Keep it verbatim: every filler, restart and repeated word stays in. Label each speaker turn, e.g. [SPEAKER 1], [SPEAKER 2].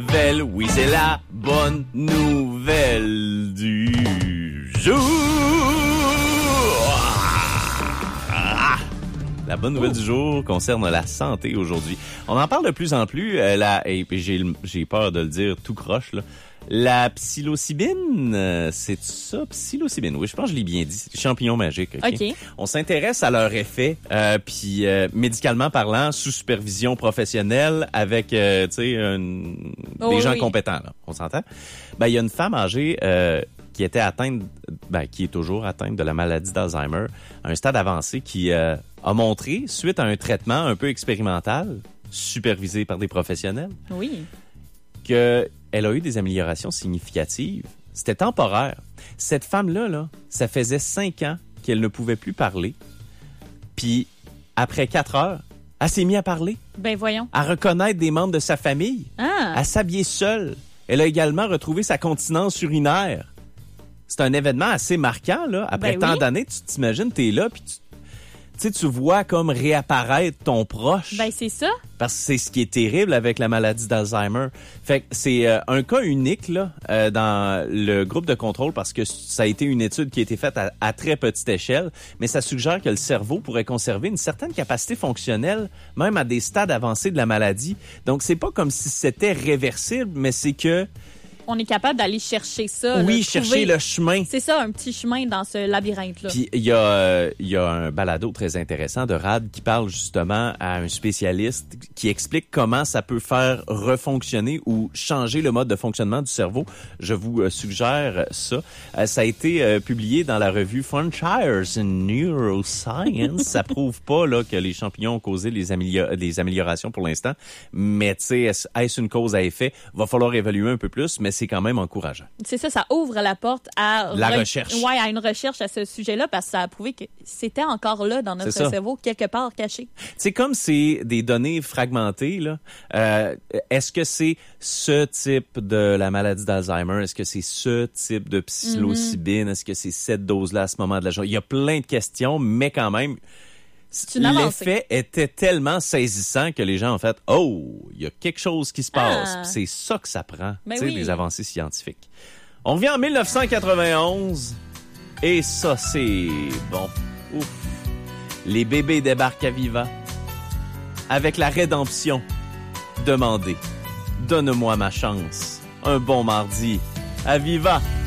[SPEAKER 1] nouvelle. Oui, c'est la bonne nouvelle du jour. Ah! La bonne nouvelle oh. du jour concerne la santé aujourd'hui. On en parle de plus en plus. Euh, la, et j'ai, j'ai peur de le dire tout croche, là. La psilocybine, euh, c'est ça? Psilocybine, oui, je pense que je l'ai bien dit. Champignon magique. Okay?
[SPEAKER 2] OK.
[SPEAKER 1] On s'intéresse à leur effet, euh, puis euh, médicalement parlant, sous supervision professionnelle, avec, euh, tu sais, une...
[SPEAKER 2] oh,
[SPEAKER 1] des gens
[SPEAKER 2] oui.
[SPEAKER 1] compétents, là. On s'entend? Ben, il y a une femme âgée euh, qui était atteinte, ben, qui est toujours atteinte de la maladie d'Alzheimer, à un stade avancé, qui euh, a montré, suite à un traitement un peu expérimental, supervisé par des professionnels,
[SPEAKER 2] oui.
[SPEAKER 1] que elle a eu des améliorations significatives. C'était temporaire. Cette femme-là, là, ça faisait cinq ans qu'elle ne pouvait plus parler. Puis, après quatre heures, elle s'est mise à parler.
[SPEAKER 2] Ben voyons.
[SPEAKER 1] À reconnaître des membres de sa famille.
[SPEAKER 2] Ah.
[SPEAKER 1] À s'habiller seule. Elle a également retrouvé sa continence urinaire. C'est un événement assez marquant, là. Après
[SPEAKER 2] ben
[SPEAKER 1] tant
[SPEAKER 2] oui.
[SPEAKER 1] d'années, tu t'imagines, t'es là, puis tu... Tu sais, tu vois comme réapparaître ton proche.
[SPEAKER 2] Ben, c'est ça.
[SPEAKER 1] Parce que c'est ce qui est terrible avec la maladie d'Alzheimer. Fait que c'est euh, un cas unique là euh, dans le groupe de contrôle parce que ça a été une étude qui a été faite à, à très petite échelle, mais ça suggère que le cerveau pourrait conserver une certaine capacité fonctionnelle même à des stades avancés de la maladie. Donc, c'est pas comme si c'était réversible, mais c'est que
[SPEAKER 2] on est capable d'aller chercher ça.
[SPEAKER 1] Oui,
[SPEAKER 2] là,
[SPEAKER 1] chercher
[SPEAKER 2] trouver...
[SPEAKER 1] le chemin.
[SPEAKER 2] C'est ça, un petit chemin dans ce labyrinthe-là.
[SPEAKER 1] Puis il y a, euh, y a un balado très intéressant de Rad qui parle justement à un spécialiste qui explique comment ça peut faire refonctionner ou changer le mode de fonctionnement du cerveau. Je vous euh, suggère ça. Euh, ça a été euh, publié dans la revue Frontiers in Neuroscience. Ça prouve pas là que les champignons ont causé les, amélior- les améliorations pour l'instant, mais tu sais, est-ce une cause à effet? Va falloir évaluer un peu plus, mais c'est quand même encourageant.
[SPEAKER 2] C'est ça, ça ouvre la porte à...
[SPEAKER 1] La
[SPEAKER 2] re...
[SPEAKER 1] recherche.
[SPEAKER 2] Ouais, à une recherche à ce sujet-là, parce que ça a prouvé que c'était encore là dans notre cerveau, quelque part caché.
[SPEAKER 1] C'est comme c'est des données fragmentées, là. Euh, est-ce que c'est ce type de la maladie d'Alzheimer? Est-ce que c'est ce type de psilocybine? Mm-hmm. Est-ce que c'est cette dose-là à ce moment de la journée? Il y a plein de questions, mais quand même... L'effet était tellement saisissant que les gens ont fait « Oh, il y a quelque chose qui se passe. Ah. » C'est ça que ça prend, ben tu sais, oui. les avancées scientifiques. On revient en dix-neuf cent quatre-vingt-onze et ça, c'est bon. Ouf. Les bébés débarquent à Viva avec la rédemption. Demandez, donne-moi ma chance. Un bon mardi à Viva.